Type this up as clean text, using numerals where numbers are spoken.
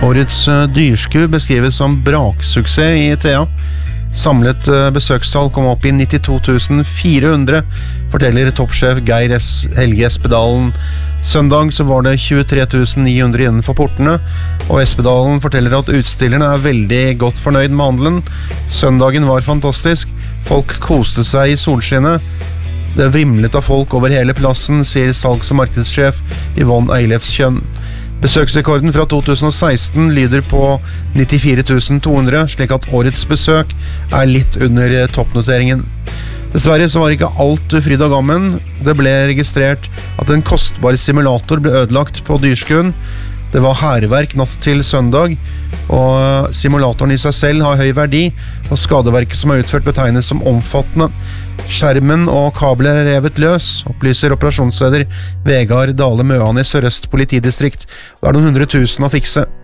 Årets dyrsku beskrives som braksuksess i Thea. Samlet besøkstall kom opp i 92 400, forteller toppsjef Geir Helge Espedalen. Søndag så var det 23 900 innenfor portene, og Espedalen forteller at utstillerne er veldig godt fornøyd med handelen. Søndagen var fantastisk, folk koste seg i solskinnet. Det vrimlet av folk over hele plassen, sier salgs- og markedssjef Yvonne Eilefskjønn. Besøksrekorden fra 2016 lyder på 94 200, slik at årets besøk er litt under toppnoteringen. Dessverre så var ikke alt fryd og gammen. Det ble registrert at en kostbar simulator ble ødelagt på dyrskuen. Det var hærverk natt til søndag, og simulatoren i seg selv har høy verdi, og skadeverket som er utført betegnes som omfattende. Skjermen og kabler er revet løs, opplyser operasjonsleder Vegard Dale Møan i Sør-Øst politidistrikt. Det er noen 100 000 å fikse.